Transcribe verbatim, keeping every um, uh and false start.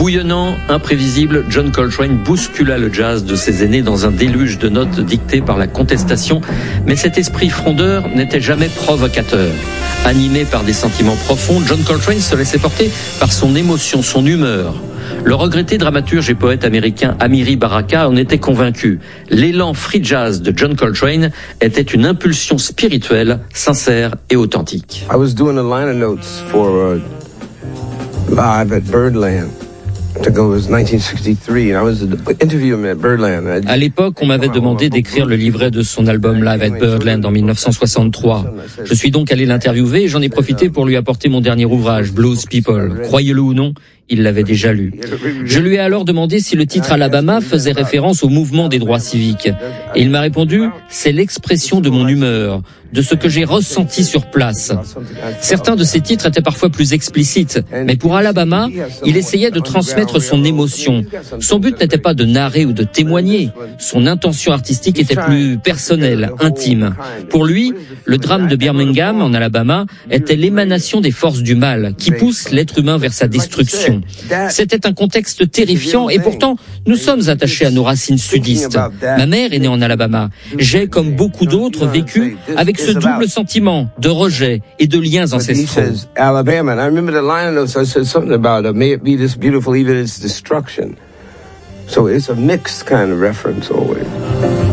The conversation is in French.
Bouillonnant, imprévisible, John Coltrane bouscula le jazz de ses aînés dans un déluge de notes dictées par la contestation, mais cet esprit frondeur n'était jamais provocateur. Animé par des sentiments profonds, John Coltrane se laissait porter par son émotion, son humeur. Le regretté dramaturge et poète américain Amiri Baraka en était convaincu. L'élan free jazz de John Coltrane était une impulsion spirituelle, sincère et authentique. I was doing the liner notes for uh, live at Birdland. À l'époque, on m'avait demandé d'écrire le livret de son album Live at Birdland en mille neuf cent soixante-trois. Je suis donc allé l'interviewer et j'en ai profité pour lui apporter mon dernier ouvrage, Blues People. Croyez-le ou non, il l'avait déjà lu. Je lui ai alors demandé si le titre Alabama faisait référence au mouvement des droits civiques. Et il m'a répondu, c'est l'expression de mon humeur, de ce que j'ai ressenti sur place. Certains de ses titres étaient parfois plus explicites, mais pour Alabama, il essayait de transmettre son émotion. Son but n'était pas de narrer ou de témoigner. Son intention artistique était plus personnelle, intime. Pour lui, le drame de Birmingham, en Alabama, était l'émanation des forces du mal, qui poussent l'être humain vers sa destruction. C'était un contexte terrifiant et pourtant, nous sommes attachés à nos racines sudistes. Ma mère est née en Alabama. J'ai, comme beaucoup d'autres, vécu avec ce double sentiment de rejet et de liens ancestraux. Alabama, and I remember the line notes. I said something about uh, may it be this beautiful even its destruction. So it's a mixed kind of reference always.